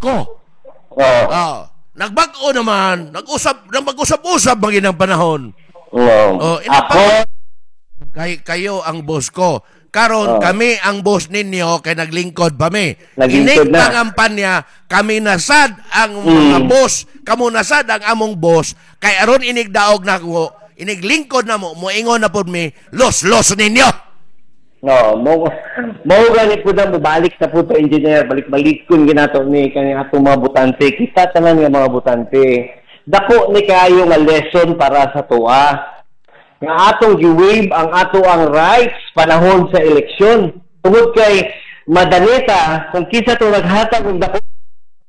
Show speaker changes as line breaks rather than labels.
ko.
Oo.
Nagbag-o naman, mag-usap-usap maging ng panahon.
Oo. Ako,
Kayo ang boss ko. Karon kami ang boss ninyo kay naglingkod pa mi.
Naglingkod
Inig
na.
pangampanya, kami nasad ang mga boss, kamo nasad ang among boss, kay aron inigdaog na ko, iniglingkod na mo, moingon na pod mi, los ninyo.
no, mo gani po na mubalik sa puto engineer, balik-balik kun ginato ni kani atong mga butante, kita tanan nga mga butante. Dako ni kayo nga lesson para sa tuwa. Nga atong gi-waive ang ato ang rights panahon sa eleksyon. Tungod kay madanita kung kisa to naghatag og dako